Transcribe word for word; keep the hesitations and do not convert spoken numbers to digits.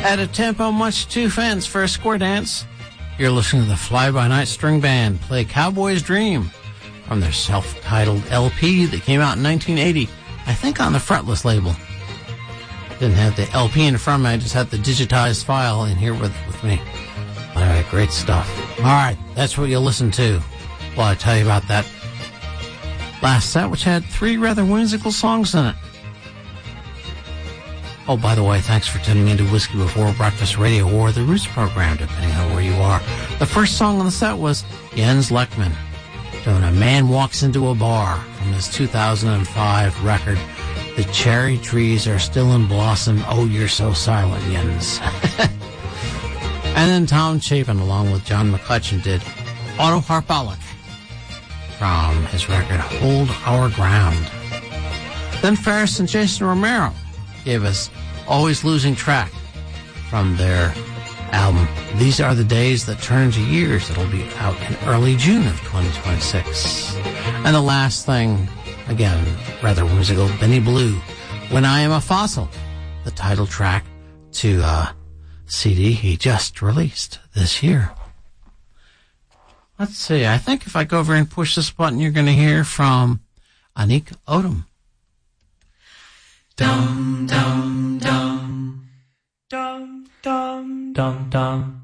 At a tempo much too fast for a square dance, you're listening to the Fly-By-Night String Band play Cowboy's Dream from their self-titled L P that came out in nineteen eighty, I think on the Fretless label. Didn't have the L P in front of me, I just had the digitized file in here with, with me. All right, great stuff. All right, that's what you'll listen to while I tell you about that last set, which had three rather whimsical songs in it. Oh, by the way, thanks for tuning into Whiskey Before Breakfast Radio or the Roots program, depending on where you are. The first song on the set was Jens Lekman doing A Man Walks Into a Bar from his two thousand five record, The Cherry Trees Are Still in Blossom, Oh, You're So Silent, Jens. And then Tom Chapin, along with John McCutcheon, did Auto Harpalic from his record Hold Our Ground. Then Ferris and Jason Romero gave us Always Losing Track from their album These Are the Days That Turn to Years. It'll be out in early June of twenty twenty-six. And the last thing, again, rather whimsical, Benny Blue, When I Am a Fossil, the title track to a C D he just released this year. Let's see, I think if I go over and push this button, you're going to hear from Anik Odom. Dum dum dum dum dum dum dum.